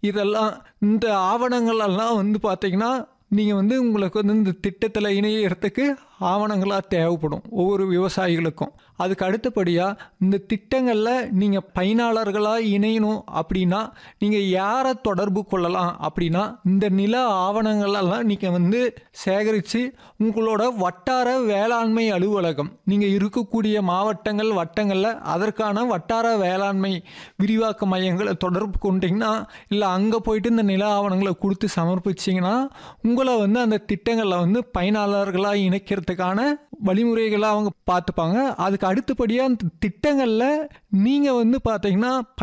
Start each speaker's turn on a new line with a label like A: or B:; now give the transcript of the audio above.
A: இதெல்லாம் இந்த ஆவணங்கள் எல்லாம் வந்து பார்த்தீங்கன்னா, நீங்க வந்து உங்களுக்கு வந்து இந்த திட்டத்தில இணையறதுக்கு ஆவணங்களா தேவைப்படும் ஒவ்வொரு விவசாயிகளுக்கும். அதுக்கு அடுத்தபடியா இந்த திட்டங்கள்ல நீங்க பயனாளர்களா இணையணும் அப்படின்னா, நீங்க யார தொடர்பு கொள்ளலாம் அப்படின்னா, இந்த நில ஆவணங்கள் எல்லாம் நீங்க வந்து சேகரிச்சு உங்களோட வட்டார வேளாண்மை அலுவலகம், நீங்க இருக்கக்கூடிய மாவட்டங்கள், வட்டங்கள்ல அதற்கான வட்டார வேளாண்மை விரிவாக்க மையங்கள தொடர்பு கொண்டீங்கன்னா, இல்ல அங்க போயிட்டு இந்த நில ஆவணங்கள குடுத்து சமர்ப்பிச்சீங்கன்னா, உங்கள வந்து அந்த திட்டங்கள்ல வந்து பயனாளர்களா இணைக்கிறதுக்கான வழிமுறைகள அவங்க பார்த்துப்பாங்க. அதுக்கு அடுத்தபடியா அந்த திட்டங்கள்ல நீங்க வந்து பார்த்தீங்கன்னா